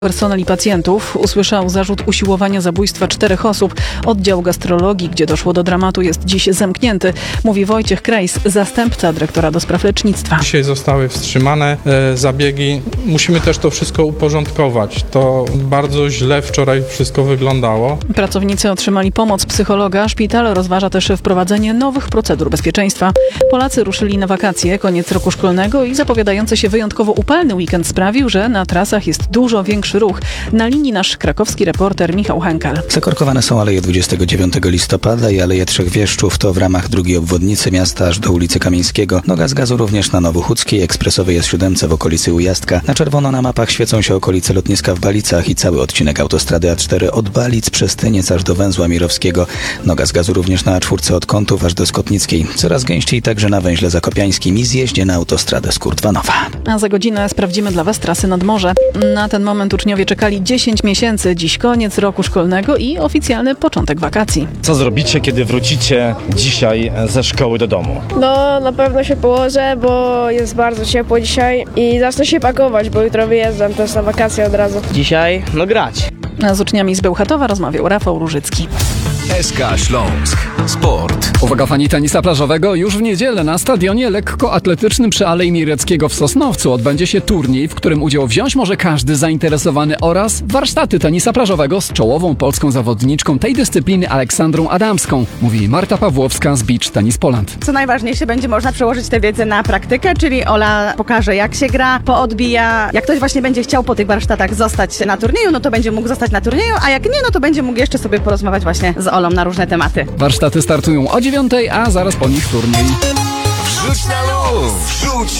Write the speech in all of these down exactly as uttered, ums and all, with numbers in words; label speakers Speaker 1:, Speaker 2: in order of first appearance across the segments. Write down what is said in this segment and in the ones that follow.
Speaker 1: Personel i pacjentów usłyszał zarzut usiłowania zabójstwa czterech osób. Oddział gastrologii, gdzie doszło do dramatu, jest dziś zamknięty, mówi Wojciech Krajs, zastępca dyrektora do spraw lecznictwa.
Speaker 2: Dzisiaj zostały wstrzymane e, zabiegi. Musimy też to wszystko uporządkować. To bardzo źle wczoraj wszystko wyglądało.
Speaker 1: Pracownicy otrzymali pomoc psychologa. Szpital rozważa też wprowadzenie nowych procedur bezpieczeństwa. Polacy ruszyli na wakacje, koniec roku szkolnego i zapowiadający się wyjątkowo upalny weekend sprawił, że na trasach jest dużo większy ruch. Na linii nasz krakowski reporter Michał Henkel.
Speaker 3: Zakorkowane są aleje dwudziestego dziewiątego listopada i Aleje Trzech Wieszczów. To w ramach drugiej obwodnicy miasta aż do ulicy Kamieńskiego. Noga z gazu również na Nowochódzkiej, ekspresowej S siedem w okolicy Ujazdka. Na czerwono na mapach świecą się okolice lotniska w Balicach i cały odcinek autostrady A cztery od Balic przez Tyniec aż do węzła Mirowskiego. Noga z gazu również na A cztery od Kątów aż do Skotnickiej. Coraz gęściej także na węźle zakopiańskim i zjeździe na autostradę Skurdwanowa.
Speaker 1: A za godzinę sprawdzimy dla Was trasy nad morze. Na ten moment uczniowie czekali dziesięć miesięcy. Dziś koniec roku szkolnego i oficjalny początek wakacji.
Speaker 4: Co zrobicie, kiedy wrócicie dzisiaj ze szkoły do domu?
Speaker 5: No, na pewno się położę, bo jest bardzo ciepło dzisiaj i zacznę się pakować, bo jutro wyjeżdżam też na wakacje od razu.
Speaker 6: Dzisiaj, no grać.
Speaker 1: A z uczniami z Bełchatowa rozmawiał Rafał Różycki.
Speaker 7: S K Śląsk. Sport.
Speaker 8: Uwaga, fani tenisa plażowego, już w niedzielę na stadionie lekkoatletycznym przy Alei Mireckiego w Sosnowcu odbędzie się turniej, w którym udział wziąć może każdy zainteresowany oraz warsztaty tenisa plażowego z czołową polską zawodniczką tej dyscypliny Aleksandrą Adamską, mówi Marta Pawłowska z Beach Tennis Poland.
Speaker 9: Co najważniejsze, będzie można przełożyć tę wiedzę na praktykę, czyli Ola pokaże, jak się gra, poodbija. Jak ktoś właśnie będzie chciał po tych warsztatach zostać na turnieju, no to będzie mógł zostać na turnieju, a jak nie, no to będzie mógł jeszcze sobie porozmawiać właśnie z Olą na różne tematy.
Speaker 8: Warsztaty startują o dziewiątej, a zaraz po nich turniej.
Speaker 7: Wrzuć na luz! Wrzuć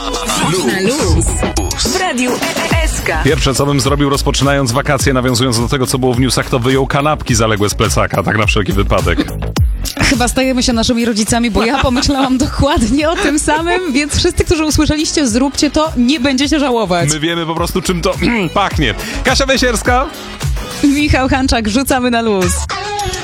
Speaker 7: na luz!
Speaker 10: W Radiu S K.
Speaker 11: Pierwsze, co bym zrobił, rozpoczynając wakacje, nawiązując do tego, co było w newsach, to wyjął kanapki zaległe z plecaka, tak na wszelki wypadek.
Speaker 12: Chyba stajemy się naszymi rodzicami, bo ja pomyślałam dokładnie o tym samym, więc wszyscy, którzy usłyszeliście, zróbcie to, nie będziecie żałować.
Speaker 11: My wiemy po prostu, czym to pachnie. Kasia Węsierska.
Speaker 12: Michał Hanczak, rzucamy na luz.